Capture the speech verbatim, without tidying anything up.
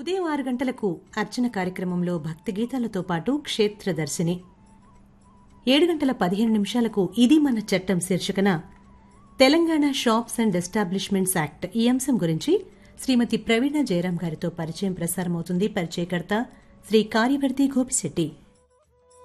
ఉదయం ఆరు గంటలకు అర్చన కార్యక్రమంలో భక్తి గీతాలతో పాటు క్షేత్రదర్శిని. ఏడు గంటల పదిహేను నిమిషాలకు ఇది మన చట్టం శీర్షికన Telangana shops and establishments act ఈ అంశం గురించి శ్రీమతి ప్రవీణ జయరాం గారితో పరిచయం ప్రసారమవుతుంది. పరిచయకర్త శ్రీ కార్యవర్తి గోపిశెట్టి.